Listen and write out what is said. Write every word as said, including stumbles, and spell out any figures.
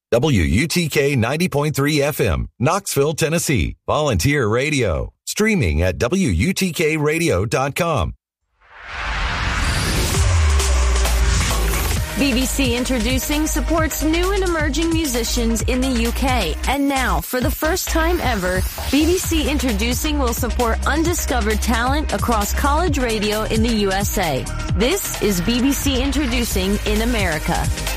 W U T K ninety point three F M, Knoxville, Tennessee. Volunteer radio. Streaming at W U T K radio dot com. B B C Introducing supports new and emerging musicians in the U K. And now, for the first time ever, B B C Introducing will support undiscovered talent across college radio in the U S A. This is B B C Introducing in America.